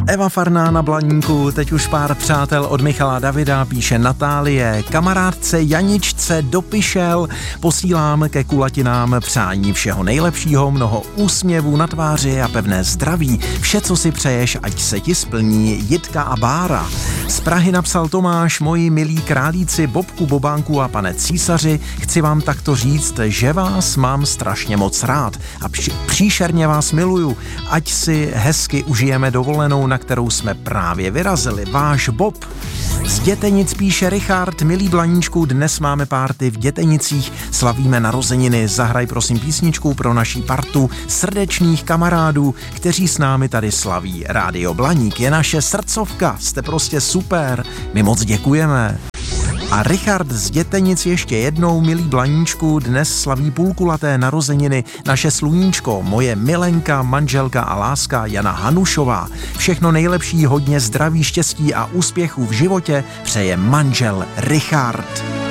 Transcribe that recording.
Eva Farná na Blaníku, teď už pár přátel od Michala Davida, píše Natálie, kamarádce Janičce dopišel, posílám ke kulatinám přání všeho nejlepšího, mnoho úsměvů na tváři a pevné zdraví, vše, co si přeješ, ať se ti splní. Jitka a Bára. Z Prahy napsal Tomáš, moji milí králíci, Bobku, Bobánku a pane císaři, chci vám takto říct, že vás mám strašně moc rád a příšerně vás miluju, ať si hezky užijeme dovolenou, na kterou jsme právě vyrazili. Váš Bob. Z Dětenic píše Richard, milý Blaníčku, dnes máme párty v Dětenicích, slavíme narozeniny, zahraj prosím písničku pro naší partu srdečných kamarádů, kteří s námi tady slaví. Rádio Blaník je naše srdcovka, jste prostě super, my moc děkujeme. A Richard z Dětenic ještě jednou, milý Blaníčku, dnes slaví půlkulaté narozeniny naše sluníčko, moje milenka, manželka a láska Jana Hanušová. Všechno nejlepší, hodně zdraví, štěstí a úspěchů v životě přeje manžel Richard.